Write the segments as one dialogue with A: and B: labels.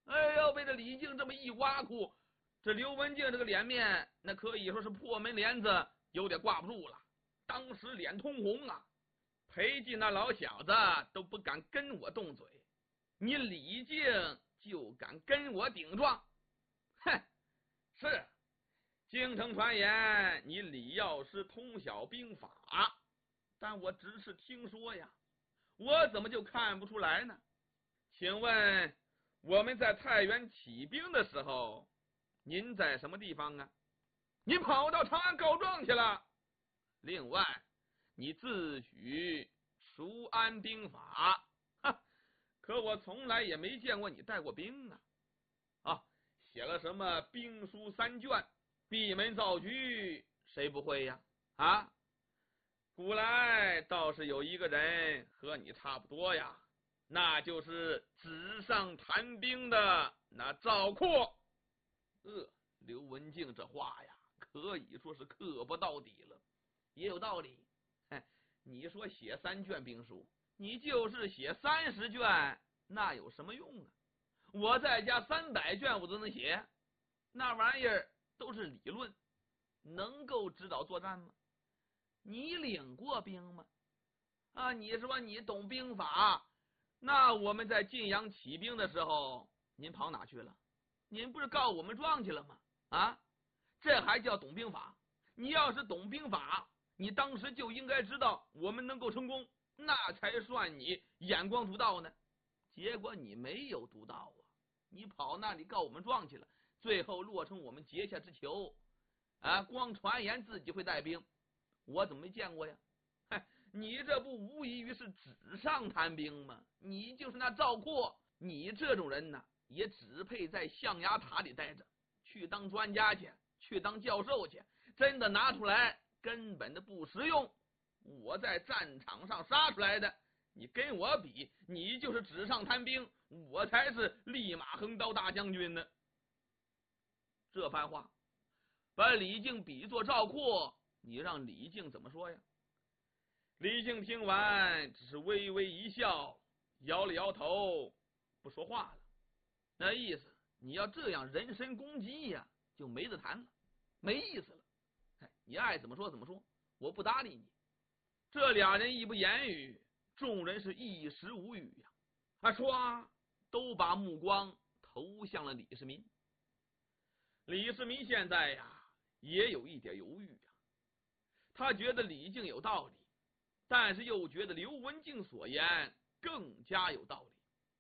A: 哎呦，被这李靖这么一挖苦，这刘文静这个脸面那可以说是破门帘子有点挂不住了，当时脸通红啊。裴寂那老小子都不敢跟我动嘴，你李靖就敢跟我顶撞？哼，是京城传言你李药师通晓兵法，但我只是听说呀，我怎么就看不出来呢？请问我们在太原起兵的时候，您在什么地方啊？你跑到长安告状去了。另外，你自诩熟谙兵法，哈，可我从来也没见过你带过兵啊！啊，写了什么兵书3卷，闭门造车，谁不会呀？啊，古来倒是有一个人和你差不多呀，那就是纸上谈兵的那赵括。刘文静这话呀，可以说是刻薄到底了，也有道理。你说写3卷兵书，你就是写30卷，那有什么用啊？我再加300卷我都能写，那玩意儿都是理论，能够指导作战吗？你领过兵吗？啊，你说你懂兵法，那我们在晋阳起兵的时候，您跑哪去了？您不是告我们状去了吗？啊，这还叫懂兵法？你要是懂兵法，你当时就应该知道我们能够成功，那才算你眼光独到呢。结果你没有独到啊，你跑那里告我们状去了，最后落成我们结下之囚啊！光传言自己会带兵，我怎么没见过呀？你这不无异于是纸上谈兵吗？你就是那赵括，你这种人呢，也只配在象牙塔里待着，去当专家去，去当教授去，真的拿出来根本的不实用。我在战场上杀出来的，你跟我比，你就是纸上谈兵，我才是立马横刀大将军呢。这番话把李靖比作赵括，你让李靖怎么说呀？李靖听完只是微微一笑，摇了摇头，不说话了。那意思，你要这样人身攻击呀，就没得谈了，没意思了。你爱怎么说怎么说，我不搭理你。这俩人一不言语，众人是一时无语呀。唰，都把目光投向了李世民。李世民现在呀，也有一点犹豫呀。他觉得李靖有道理，但是又觉得刘文静所言更加有道理。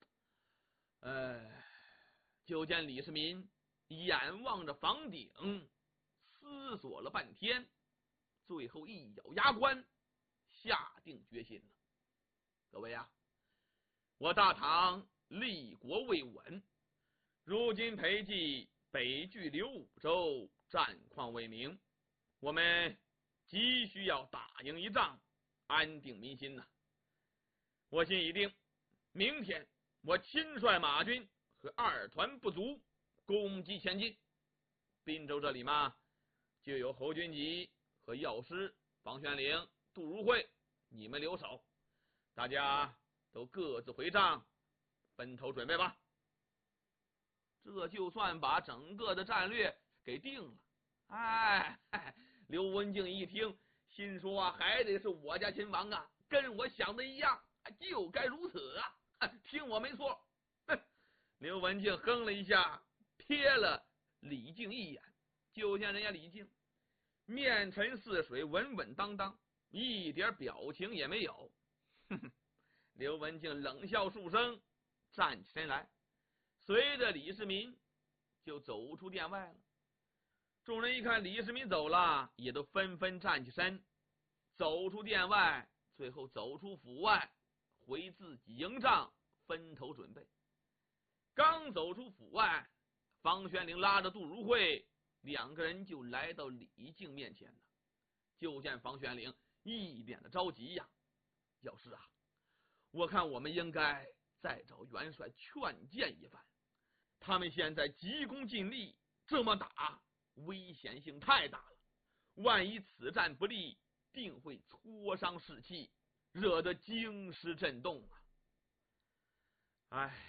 A: 就见李世民眼望着房顶，思索了半天，最后一咬牙关，下定决心了。各位啊，我大唐立国未稳，如今裴寂北拒刘武州，战况未明，我们急需要打赢一仗，安定民心呐。我心已定，明天我亲率马军和2团部族攻击前进。滨州这里嘛，就有侯君集和药师房玄龄、杜如晦，你们留守，大家都各自回帐，分头准备吧。这就算把整个的战略给定了。刘文静一听，心说啊，还得是我家秦王啊，跟我想的一样，就该如此啊，听我没错。刘文静哼了一下，瞥了李靖一眼，就见人家李靖面沉似水，稳稳当当，一点表情也没有。刘文静冷笑数声，站起身来，随着李世民就走出殿外了。众人一看李世民走了，也都纷纷站起身，走出殿外，最后走出府外，回自己营帐，分头准备。刚走出府外，房玄龄拉着杜如晦，2个人就来到李靖面前了。就见房玄龄一脸的着急呀，药师啊，我看我们应该再找元帅劝谏一番，他们现在急功近利，这么打危险性太大了，万一此战不利，定会挫伤士气，惹得京师震动啊。